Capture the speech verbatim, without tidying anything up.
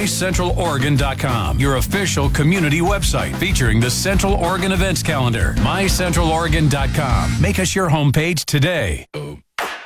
my central oregon dot com, your official community website featuring the Central Oregon events calendar. my central oregon dot com. Make us your homepage today.